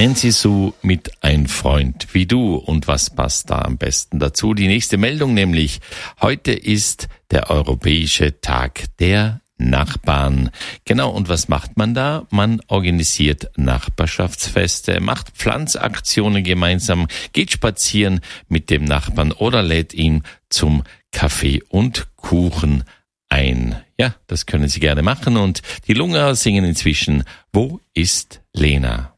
Nancy Sue mit Ein Freund wie du. Und was passt da am besten dazu? Die nächste Meldung nämlich. Heute ist der Europäische Tag der Nachbarn. Genau, und was macht man da? Man organisiert Nachbarschaftsfeste, macht Pflanzaktionen gemeinsam, geht spazieren mit dem Nachbarn oder lädt ihn zum Kaffee und Kuchen ein. Ja, das können Sie gerne machen. Und die Lunger singen inzwischen Wo ist Lena?